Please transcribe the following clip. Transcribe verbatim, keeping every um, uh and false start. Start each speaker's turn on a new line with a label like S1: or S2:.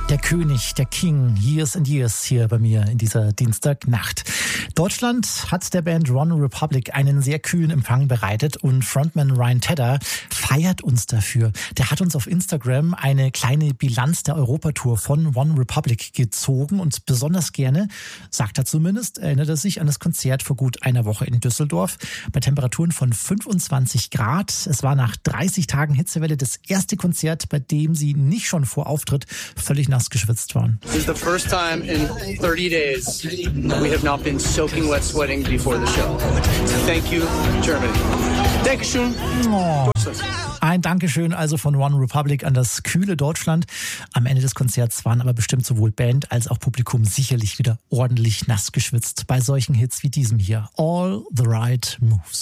S1: Der König, der King, Years and Years hier bei mir in dieser Dienstagnacht. Deutschland hat der Band One Republic einen sehr kühlen Empfang bereitet und Frontman Ryan Tedder feiert uns dafür. Der hat uns auf Instagram eine kleine Bilanz der Europatour von One Republic gezogen und besonders gerne, sagt er zumindest, erinnert er sich an das Konzert vor gut einer Woche in Düsseldorf bei Temperaturen von fünfundzwanzig Grad. Es war nach dreißig Tagen Hitzewelle das erste Konzert, bei dem sie nicht schon vor Auftritt völlig nass geschwitzt waren.
S2: This is the first time in thirty days we have not been soaking wet sweating before the show. Thank you, Germany. Dankeschön.
S1: Oh. Ein Dankeschön also von One Republic an das kühle Deutschland. Am Ende des Konzerts waren aber bestimmt sowohl Band als auch Publikum sicherlich wieder ordentlich nass geschwitzt bei solchen Hits wie diesem hier. All the right moves.